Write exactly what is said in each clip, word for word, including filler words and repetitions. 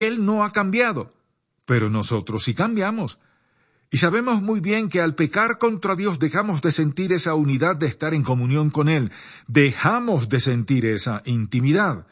Él no ha cambiado, pero nosotros sí cambiamos. Y sabemos muy bien que al pecar contra Dios dejamos de sentir esa unidad de estar en comunión con Él, dejamos de sentir esa intimidad.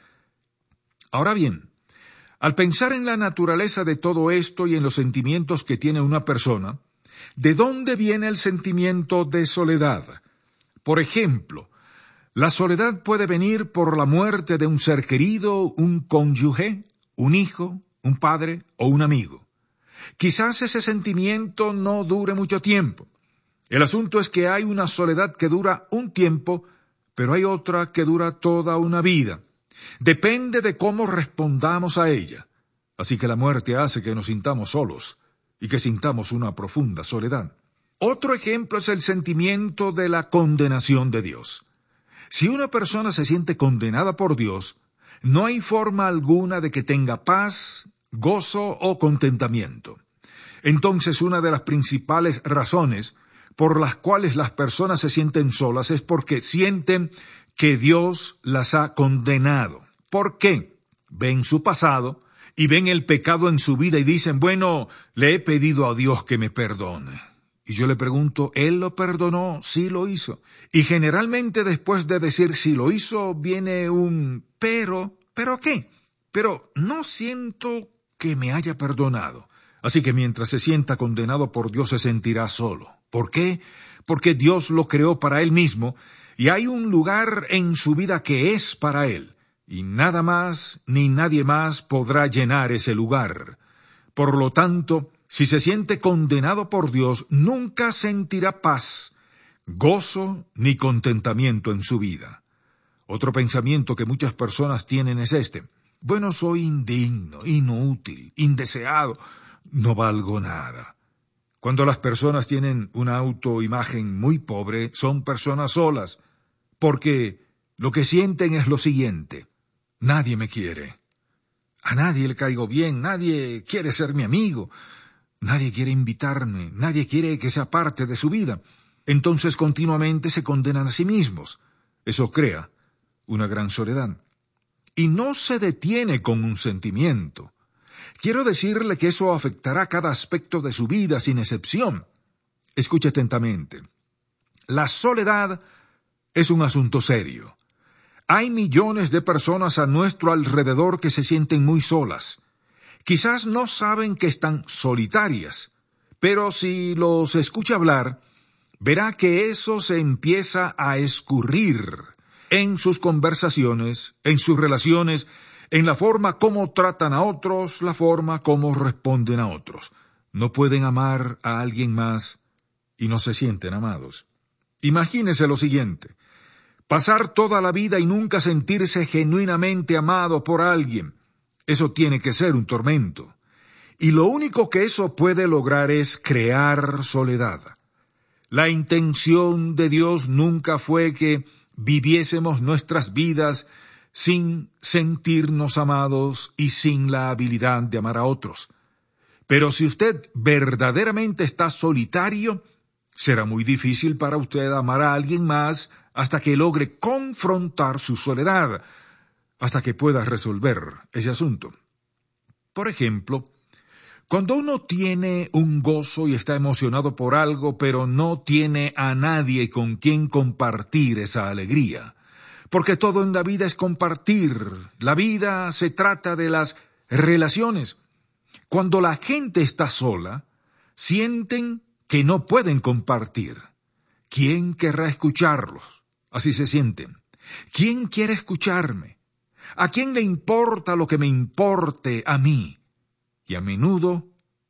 Ahora bien, al pensar en la naturaleza de todo esto y en los sentimientos que tiene una persona, ¿de dónde viene el sentimiento de soledad? Por ejemplo, la soledad puede venir por la muerte de un ser querido, un cónyuge, un hijo, un padre o un amigo. Quizás ese sentimiento no dure mucho tiempo. El asunto es que hay una soledad que dura un tiempo, pero hay otra que dura toda una vida. Depende de cómo respondamos a ella. Así que la muerte hace que nos sintamos solos y que sintamos una profunda soledad. Otro ejemplo es el sentimiento de la condenación de Dios. Si una persona se siente condenada por Dios, no hay forma alguna de que tenga paz, gozo o contentamiento. Entonces, una de las principales razones por las cuales las personas se sienten solas es porque sienten que Dios las ha condenado. ¿Por qué? Ven su pasado y ven el pecado en su vida y dicen, bueno, le he pedido a Dios que me perdone. Y yo le pregunto, ¿Él lo perdonó? Sí lo hizo. Y generalmente después de decir sí lo hizo, viene un pero, ¿pero qué? Pero no siento que me haya perdonado. Así que mientras se sienta condenado por Dios se sentirá solo. ¿Por qué? Porque Dios lo creó para Él mismo y hay un lugar en su vida que es para Él. Y nada más ni nadie más podrá llenar ese lugar. Por lo tanto, si se siente condenado por Dios, nunca sentirá paz, gozo ni contentamiento en su vida. Otro pensamiento que muchas personas tienen es este. Bueno, soy indigno, inútil, indeseado, no valgo nada. Cuando las personas tienen una autoimagen muy pobre, son personas solas, porque lo que sienten es lo siguiente. Nadie me quiere. A nadie le caigo bien, nadie quiere ser mi amigo. Nadie quiere invitarme, nadie quiere que sea parte de su vida. Entonces continuamente se condenan a sí mismos. Eso crea una gran soledad. Y no se detiene con un sentimiento. Quiero decirle que eso afectará cada aspecto de su vida sin excepción. Escuche atentamente. La soledad es un asunto serio. Hay millones de personas a nuestro alrededor que se sienten muy solas. Quizás no saben que están solitarias, pero si los escucha hablar, verá que eso se empieza a escurrir en sus conversaciones, en sus relaciones, en la forma como tratan a otros, la forma como responden a otros. No pueden amar a alguien más y no se sienten amados. Imagínese lo siguiente. Pasar toda la vida y nunca sentirse genuinamente amado por alguien. Eso tiene que ser un tormento. Y lo único que eso puede lograr es crear soledad. La intención de Dios nunca fue que viviésemos nuestras vidas sin sentirnos amados y sin la habilidad de amar a otros. Pero si usted verdaderamente está solitario, será muy difícil para usted amar a alguien más hasta que logre confrontar su soledad, hasta que pueda resolver ese asunto. Por ejemplo, cuando uno tiene un gozo y está emocionado por algo, pero no tiene a nadie con quien compartir esa alegría, porque todo en la vida es compartir, la vida se trata de las relaciones. Cuando la gente está sola, sienten que no pueden compartir. ¿Quién querrá escucharlos? Así se sienten. ¿Quién quiere escucharme? ¿A quién le importa lo que me importe a mí? Y a menudo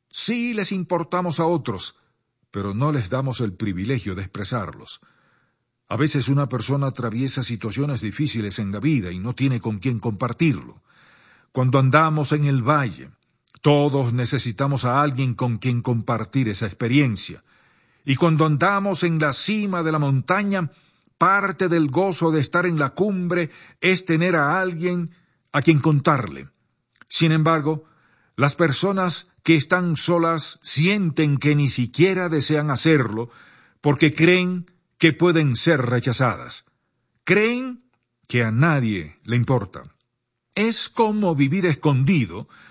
sí les importamos a otros, pero no les damos el privilegio de expresarlos. A veces una persona atraviesa situaciones difíciles en la vida y no tiene con quién compartirlo. Cuando andamos en el valle, todos necesitamos a alguien con quien compartir esa experiencia. Y cuando andamos en la cima de la montaña, parte del gozo de estar en la cumbre es tener a alguien a quien contarle. Sin embargo, las personas que están solas sienten que ni siquiera desean hacerlo porque creen que pueden ser rechazadas. Creen que a nadie le importa. Es como vivir escondido